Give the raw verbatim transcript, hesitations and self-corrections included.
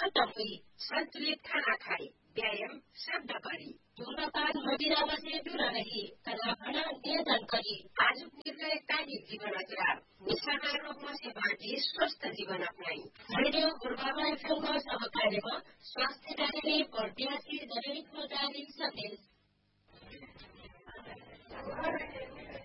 खत्म हुई। संतुलित खाना खाए, व्यायाम शब्द गरी, धूम्रपान मदिरा से दूर रही, तनाव नियन्त्रण गरी, आज निर्णयकारी जीवन अचार, निशाका रोगमा से बाँकी स्वस्थ जीवन अपनाई। रेडियो पूर्वामा एफएमको सहकार्यमा स्वास्थ्य कार्य प्रत्याशी